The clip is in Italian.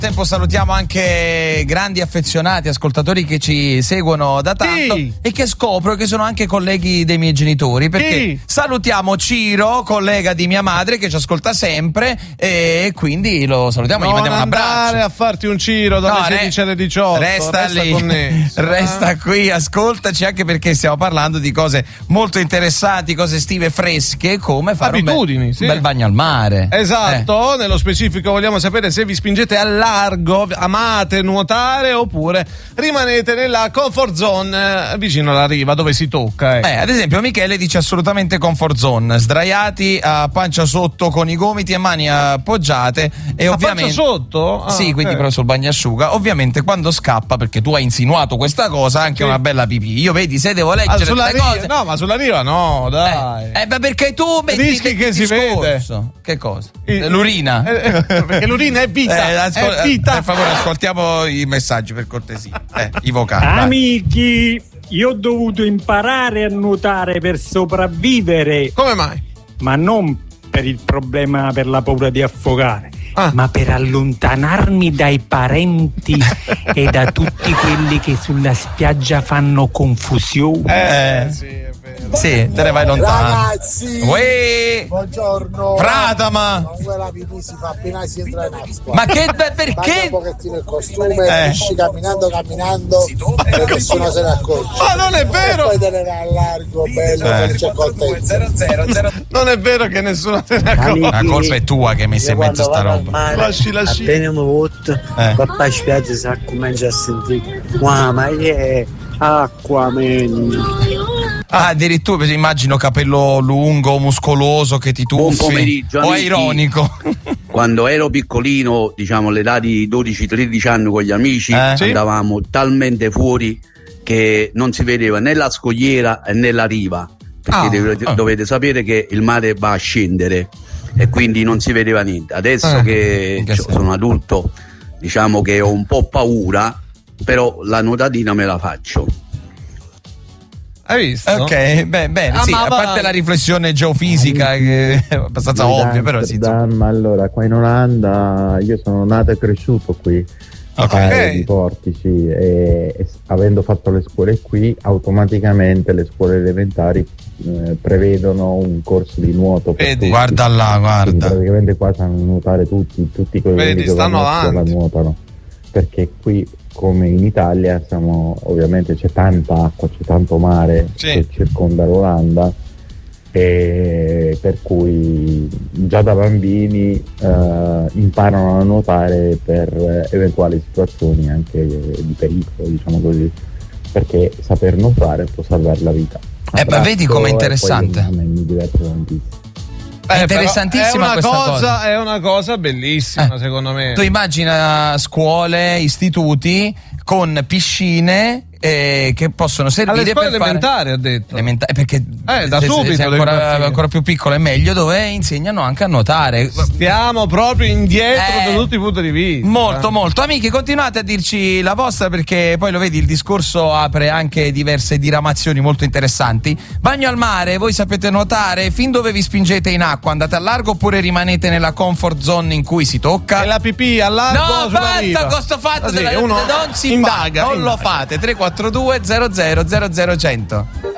Tempo salutiamo anche grandi affezionati ascoltatori che ci seguono da tanto e che scopro che sono anche colleghi dei miei genitori, perché salutiamo Ciro, collega di mia madre che ci ascolta sempre, e quindi lo salutiamo, gli mandiamo un abbraccio. Non andare a farti un Ciro dalle 16 alle 18, resta lì, connesso, resta qui, ascoltaci, anche perché stiamo parlando di cose molto interessanti, cose estive fresche, come fare un bel bagno al mare. Esatto, nello specifico vogliamo sapere se vi spingete al largo, amate nuotare oppure rimanete nella comfort zone vicino alla riva dove si tocca. Ad esempio Michele dice assolutamente comfort zone, sdraiati a pancia sotto con i gomiti e mani appoggiate, e ovviamente pancia sotto? Sì, quindi però sul bagnasciuga, ovviamente quando scappa, perché tu hai insinuato questa cosa, anche una bella pipì. Io vedi, se devo leggere queste cose, no, ma sulla riva no, dai. Ma perché tu rischi che si vede. Che cosa? L'urina. Perché l'urina è vita. È vita. Per favore, ascoltiamo i messaggi, per cortesia. I vocali. Amici, io ho dovuto imparare a nuotare per sopravvivere. Come mai? Ma non per il problema, per la paura di affogare, ma per allontanarmi dai parenti e da tutti quelli che sulla spiaggia fanno confusione. Sì, è vero. Sì, te ne vai lontano. Ragazzi, buongiorno. Pratama. Ma quella pipì si fa appena si entra in acqua. Ma che perché? Mangia un pochettino il costume, esci camminando e nessuno se ne accorge. Ma non è vero! E poi te ne vai al largo, bello, non c'è contento. Non è vero che nessuno se ne accorge. La colpa è tua che hai messo in mezzo sta roba. Lasci. Appena mi voto, papà in spiaggia sa comincia a sentire. Ma è acqua, addirittura immagino capello lungo, muscoloso che ti tuffi. Buon pomeriggio, o è amici. ironico? Quando ero piccolino, diciamo all'età di 12-13 anni, con gli amici andavamo talmente fuori che non si vedeva né la scogliera né la riva, perché dovete sapere che il mare va a scendere e quindi non si vedeva niente. Adesso che sono adulto, diciamo che ho un po' paura, però la nuotatina me la faccio. Hai visto? Ok, bene, sì, a parte la riflessione geofisica che è abbastanza ovvia, però sì. Ma allora, qua in Olanda io sono nato e cresciuto qui, di Portici, e avendo fatto le scuole qui, automaticamente le scuole elementari prevedono un corso di nuoto per tutti. Guarda là, guarda. Quindi praticamente qua sanno nuotare tutti quelli che vanno a scuola nuotano, perché qui, come in Italia, ovviamente c'è tanta acqua, c'è tanto mare che circonda l'Olanda, e per cui già da bambini imparano a nuotare per eventuali situazioni anche di pericolo, diciamo così, perché saper nuotare può salvare la vita. Ma vedi com'è interessante. Mi diverte tantissimo. È interessantissima questa cosa. È una cosa bellissima, secondo me. Tu immagina scuole, istituti con piscine che possono servire alle scuole per elementari, ha detto. Perché da subito se ancora più piccolo è meglio, dove insegnano anche a nuotare. Stiamo proprio indietro da tutti i punti di vista. Molto. Amici, continuate a dirci la vostra, perché poi lo vedi, il discorso apre anche diverse diramazioni molto interessanti. Bagno al mare, voi sapete nuotare? Fin dove vi spingete in acqua? Andate al largo oppure rimanete nella comfort zone in cui si tocca? E la pipì al largo? No, basta con sto fatto, non si indaga. fa, non lo fate. 342 00 00 100.